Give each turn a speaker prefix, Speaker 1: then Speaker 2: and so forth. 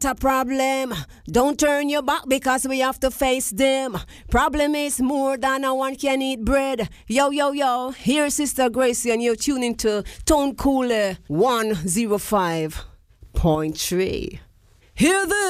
Speaker 1: A problem. Don't turn your back because we have to face them. Problem is more than a one can eat bread. Yo, yo, yo. Here's Sister Gracie and you're tuning to Tone Cooler 105.3. Hear this.